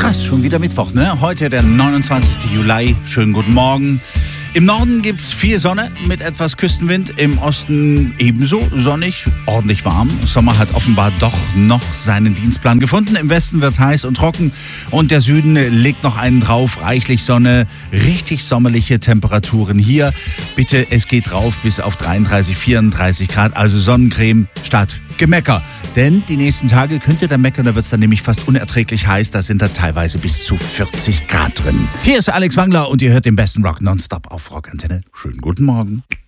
Krass, schon wieder Mittwoch, ne? Heute der 29. Juli. Schönen guten Morgen. Im Norden gibt's viel Sonne mit etwas Küstenwind. Im Osten ebenso sonnig, ordentlich warm. Sommer hat offenbar doch noch seinen Dienstplan gefunden. Im Westen wird's heiß und trocken und der Süden legt noch einen drauf. Reichlich Sonne, richtig sommerliche Temperaturen hier. Bitte, es geht rauf bis auf 33, 34 Grad. Also Sonnencreme statt Gemecker. Denn die nächsten Tage könnt ihr dann meckern, da wird's dann nämlich fast unerträglich heiß. Da sind da teilweise bis zu 40 Grad drin. Hier ist Alex Wangler und ihr hört den besten Rock nonstop auf Rockantenne. Schönen guten Morgen.